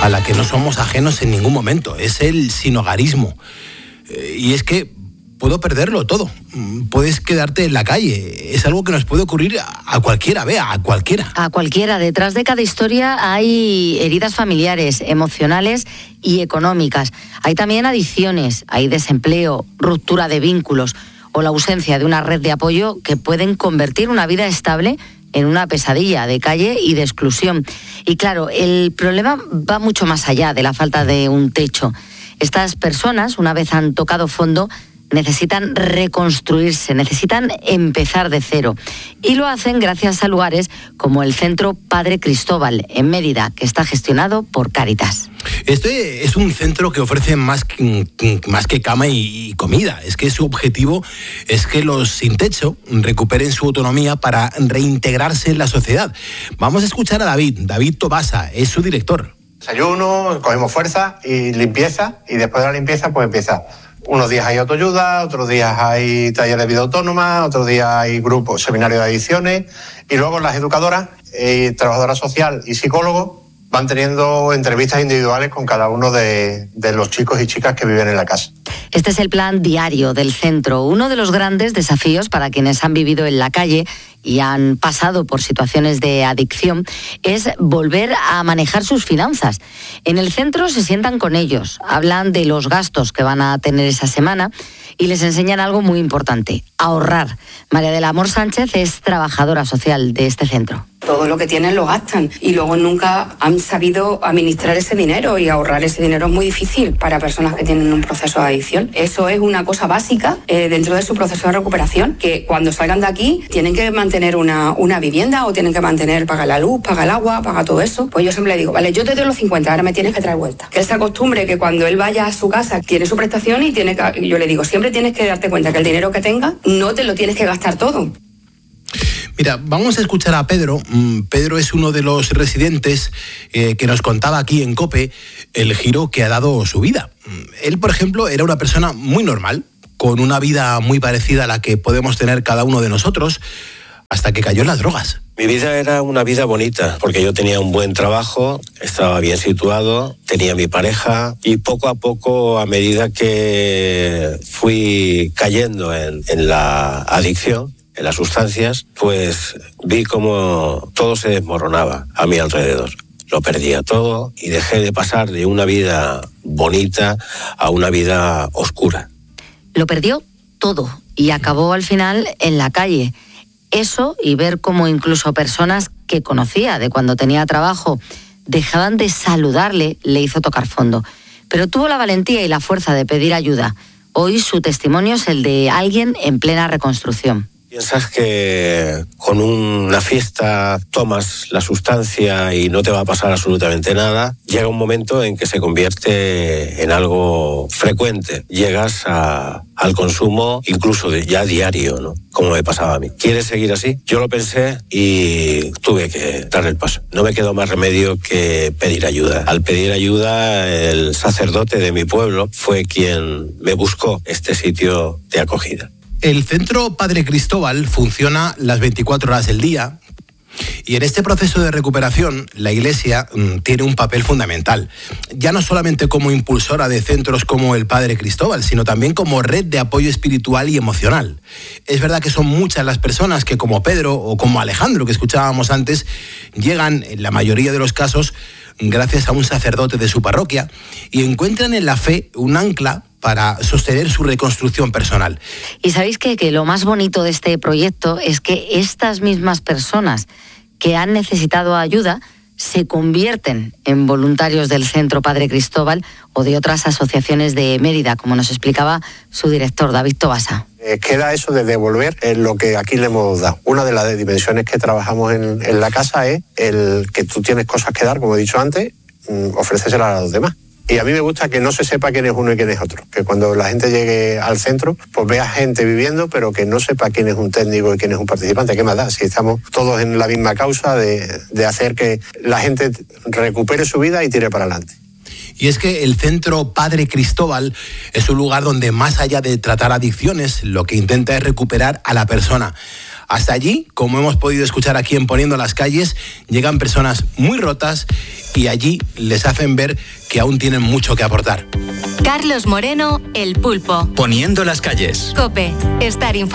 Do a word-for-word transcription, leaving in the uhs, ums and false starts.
a la que no somos ajenos en ningún momento. Es el sinhogarismo. Eh, y es que puedo perderlo todo. Puedes quedarte en la calle. Es algo que nos puede ocurrir a cualquiera, vea, a cualquiera. A cualquiera. Detrás de cada historia hay heridas familiares, emocionales y económicas. Hay también adicciones, hay desempleo, ruptura de vínculos o la ausencia de una red de apoyo que pueden convertir una vida estable en una pesadilla de calle y de exclusión. Y claro, el problema va mucho más allá de la falta de un techo. Estas personas, una vez han tocado fondo, necesitan reconstruirse, necesitan empezar de cero. Y lo hacen gracias a lugares como el Centro Padre Cristóbal, en Mérida, que está gestionado por Cáritas. Este es un centro que ofrece más que, más que cama y, y comida. Es que su objetivo es que los sin techo recuperen su autonomía para reintegrarse en la sociedad. Vamos a escuchar a David, David Tobasa, es su director. Desayuno, cogemos fuerza y limpieza, y después de la limpieza pues empieza. Unos días hay autoayuda, otros días hay talleres de vida autónoma, otros días hay grupos, seminarios de adicciones, y luego las educadoras, eh, trabajadora social y psicólogos van teniendo entrevistas individuales con cada uno de, de los chicos y chicas que viven en la casa. Este es el plan diario del centro, uno de los grandes desafíos para quienes han vivido en la calle y han pasado por situaciones de adicción, es volver a manejar sus finanzas. En el centro se sientan con ellos, hablan de los gastos que van a tener esa semana y les enseñan algo muy importante: ahorrar. María del Amor Sánchez es trabajadora social de este centro. Todo lo que tienen lo gastan y luego nunca han sabido administrar ese dinero, y ahorrar ese dinero es muy difícil para personas que tienen un proceso de adicción. Eso es una cosa básica eh, dentro de su proceso de recuperación, que cuando salgan de aquí tienen que mantener una, una vivienda, o tienen que mantener, pagar la luz, pagar el agua, pagar todo eso. Pues yo siempre le digo, vale, yo te doy los cincuenta, ahora me tienes que traer vuelta. Que él se acostumbre que cuando él vaya a su casa tiene su prestación y tiene que, yo le digo, siempre tienes que darte cuenta que el dinero que tenga no te lo tienes que gastar todo. Mira, vamos a escuchar a Pedro. Pedro es uno de los residentes eh, que nos contaba aquí en COPE el giro que ha dado su vida. Él, por ejemplo, era una persona muy normal, con una vida muy parecida a la que podemos tener cada uno de nosotros, hasta que cayó en las drogas. Mi vida era una vida bonita, porque yo tenía un buen trabajo, estaba bien situado, tenía mi pareja, y poco a poco, a medida que fui cayendo en, en la adicción, en las sustancias, pues vi como todo se desmoronaba a mi alrededor. Lo perdía todo y dejé de pasar de una vida bonita a una vida oscura. Lo perdió todo y acabó al final en la calle. Eso, y ver cómo incluso personas que conocía de cuando tenía trabajo dejaban de saludarle, le hizo tocar fondo. Pero tuvo la valentía y la fuerza de pedir ayuda. Hoy su testimonio es el de alguien en plena reconstrucción. Piensas que con una fiesta tomas la sustancia y no te va a pasar absolutamente nada. Llega un momento en que se convierte en algo frecuente. Llegas a, al consumo incluso de, ya diario, ¿no? Como me pasaba a mí. ¿Quieres seguir así? Yo lo pensé y tuve que dar el paso. No me quedó más remedio que pedir ayuda. Al pedir ayuda, el sacerdote de mi pueblo fue quien me buscó este sitio de acogida. El Centro Padre Cristóbal funciona las veinticuatro horas del día, y en este proceso de recuperación la Iglesia mmm, tiene un papel fundamental, ya no solamente como impulsora de centros como el Padre Cristóbal, sino también como red de apoyo espiritual y emocional. Es verdad que son muchas las personas que, como Pedro o como Alejandro, que escuchábamos antes, llegan en la mayoría de los casos gracias a un sacerdote de su parroquia y encuentran en la fe un ancla para sostener su reconstrucción personal. Y sabéis que, que lo más bonito de este proyecto es que estas mismas personas que han necesitado ayuda se convierten en voluntarios del Centro Padre Cristóbal o de otras asociaciones de Mérida, como nos explicaba su director, David Tobasa. Eh, queda eso de devolver en lo que aquí le hemos dado. Una de las dimensiones que trabajamos en, en la casa es el que tú tienes cosas que dar, como he dicho antes, mmm, ofréceselas a los demás. Y a mí me gusta que no se sepa quién es uno y quién es otro. Que cuando la gente llegue al centro, pues vea gente viviendo, pero que no sepa quién es un técnico y quién es un participante. ¿Qué más da? Si estamos todos en la misma causa de, de hacer que la gente recupere su vida y tire para adelante. Y es que el Centro Padre Cristóbal es un lugar donde, más allá de tratar adicciones, lo que intenta es recuperar a la persona. Hasta allí, como hemos podido escuchar aquí en Poniendo las Calles, llegan personas muy rotas y allí les hacen ver que aún tienen mucho que aportar. Carlos Moreno, El Pulpo. Poniendo las Calles. COPE, estar informado.